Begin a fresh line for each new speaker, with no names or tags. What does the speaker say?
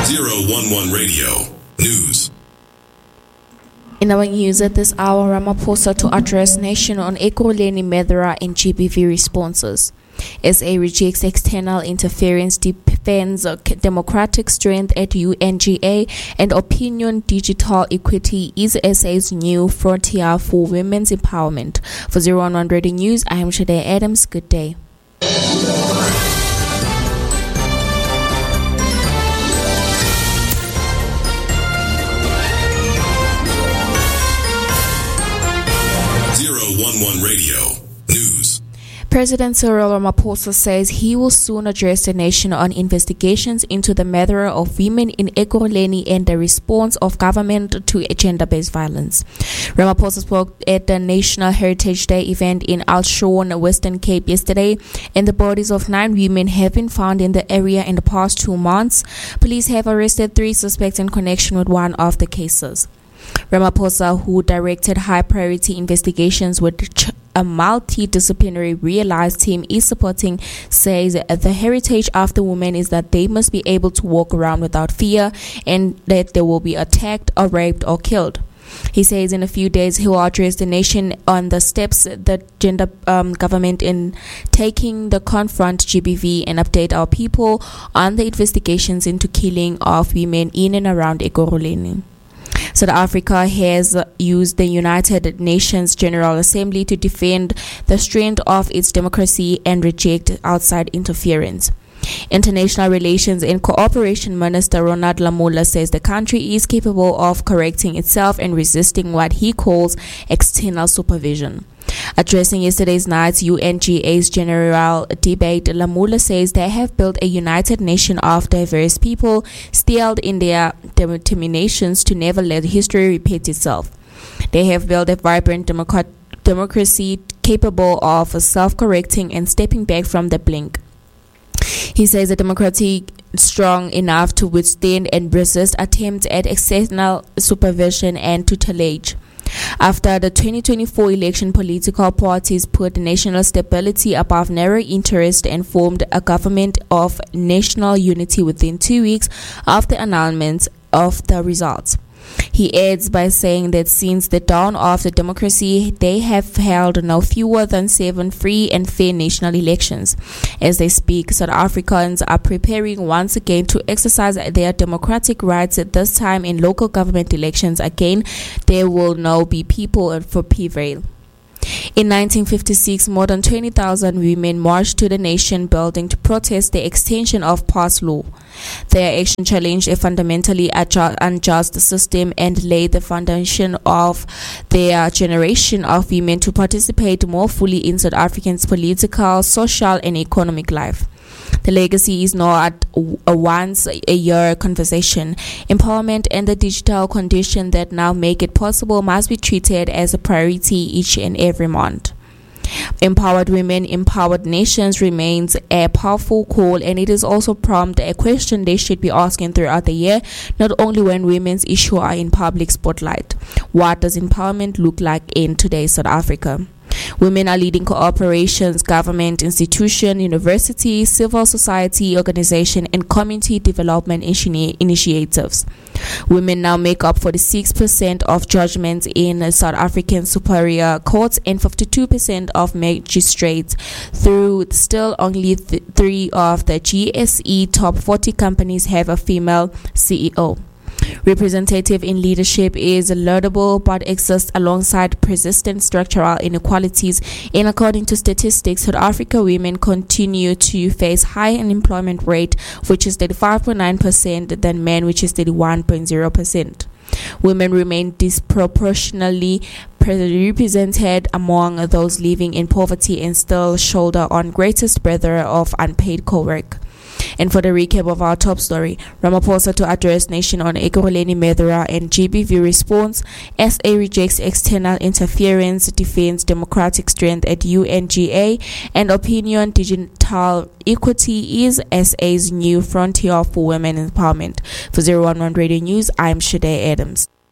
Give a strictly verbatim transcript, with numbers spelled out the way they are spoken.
zero one one Radio News.
In our news at this hour, Ramaphosa to address nation on Ekurhuleni Medora and G B V responses. S A rejects external interference, defends democratic strength at U N G A, and Opinion Digital Equity is S A's new frontier for women's empowerment. For zero one one Radio News, I am Shade Adams. Good day.
zero one one Radio News.
President Cyril Ramaphosa says he will soon address the nation on investigations into the murder of women in Ekurhuleni and the response of government to gender-based violence. Ramaphosa spoke at the National Heritage Day event in Oudtshoorn, Western Cape yesterday, and the bodies of nine women have been found in the area in the past two months. Police have arrested three suspects in connection with one of the cases. Ramaphosa, who directed high-priority investigations with a multidisciplinary realized team is supporting, says the heritage of the women is that they must be able to walk around without fear and that they will be attacked or raped or killed. He says in a few days he will address the nation on the steps the gender um, government in taking to confront G B V and update our people on the investigations into killing of women in and around Ekurhuleni. South Africa has used the United Nations General Assembly to defend the strength of its democracy and reject outside interference. International Relations and Cooperation Minister Ronald Lamola says the country is capable of correcting itself and resisting what he calls external supervision. Addressing yesterday's night's U N G A's general debate, Lamola says they have built a united nation of diverse people, steeled in their determinations to never let history repeat itself. They have built a vibrant democrat- democracy capable of self-correcting and stepping back from the blink. He says a democracy strong enough to withstand and resist attempts at external supervision and tutelage. After the twenty twenty-four election, political parties put national stability above narrow interest and formed a government of national unity within two weeks of the announcement of the results. He adds by saying that since the dawn of the democracy, they have held no fewer than seven free and fair national elections. As they speak, South Africans are preparing once again to exercise their democratic rights, at this time in local government elections. Again, there will now be people for prevail. In nineteen fifty-six, more than twenty thousand women marched to the Nation building to protest the extension of past law. Their action challenged a fundamentally unjust system and laid the foundation of their generation of women to participate more fully in South Africa's political, social, and economic life. The legacy is not a once-a-year conversation. Empowerment and the digital condition that now make it possible must be treated as a priority each and every month. Empowered women, empowered nations remains a powerful call, and it is also prompt a question they should be asking throughout the year, not only when women's issues are in public spotlight. What does empowerment look like in today's South Africa? Women are leading corporations, government institutions, universities, civil society organizations, and community development initiatives. Women now make up forty-six percent of judgments in South African superior courts and fifty-two percent of magistrates, through still only th- three of the G S E top forty companies have a female C E O. Representative in leadership is laudable but exists alongside persistent structural inequalities, and according to statistics, South Africa women continue to face high unemployment rate, which is thirty-five point nine percent, than men, which is thirty-one point zero percent. Women remain disproportionately represented among those living in poverty and still shoulder on greatest burden of unpaid co-work. And for the recap of our top story, Ramaphosa to address nation on Ekurhuleni Medora and G B V response. S A rejects external interference, defends democratic strength at U N G A, and Opinion Digital Equity is S A's new frontier for women empowerment. For zero one one Radio News, I'm Shade Adams.